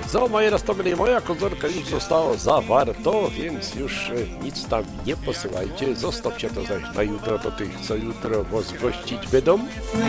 Za moje nastawienie, moja kontorka już została zawarto, więc już nic tam nie posyłajcie. Zostawcie to zaś na jutro do tych, co jutro was gościć będą.